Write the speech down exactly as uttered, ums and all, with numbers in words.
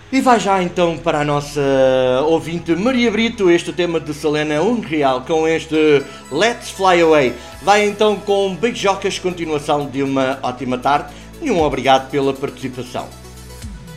E vai já então para a nossa ouvinte Maria Brito, este tema de Selena Unreal com este Let's Fly Away. Vai então com beijocas, continuação de uma ótima tarde e um obrigado pela participação.